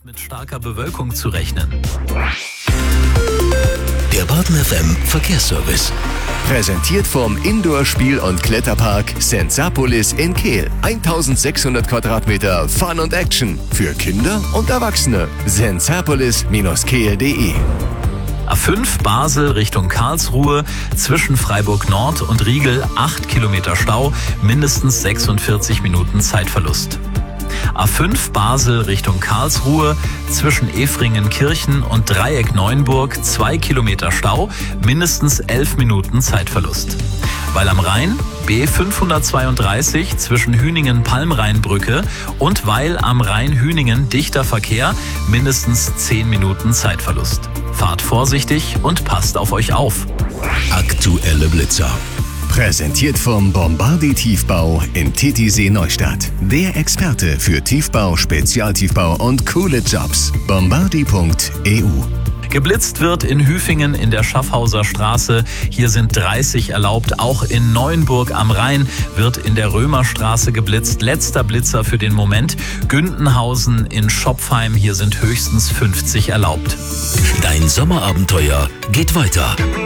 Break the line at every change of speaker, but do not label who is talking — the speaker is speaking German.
Mit starker Bewölkung zu rechnen.
Der Baden FM Verkehrsservice. Präsentiert vom Indoor-Spiel- und Kletterpark Sensapolis in Kehl. 1600 Quadratmeter Fun und Action für Kinder und Erwachsene. sensapolis-kehl.de.
A5 Basel Richtung Karlsruhe, zwischen Freiburg Nord und Riegel 8 Kilometer Stau, mindestens 46 Minuten Zeitverlust. A5 Basel Richtung Karlsruhe, zwischen Efringen-Kirchen und Dreieck Neuenburg 2 Kilometer Stau, mindestens 11 Minuten Zeitverlust. Weil am Rhein B532 zwischen Hüningen-Palmrheinbrücke und Weil am Rhein-Hüningen dichter Verkehr, mindestens 10 Minuten Zeitverlust. Fahrt vorsichtig und passt auf euch auf.
Aktuelle Blitzer. Präsentiert vom Bombardi Tiefbau in Titisee Neustadt. Der Experte für Tiefbau, Spezialtiefbau und coole Jobs. Bombardi.eu.
Geblitzt wird in Hüfingen in der Schaffhauser Straße. Hier sind 30 erlaubt. Auch in Neuenburg am Rhein wird in der Römerstraße geblitzt. Letzter Blitzer für den Moment. Gündenhausen in Schopfheim. Hier sind höchstens 50 erlaubt.
Dein Sommerabenteuer geht weiter.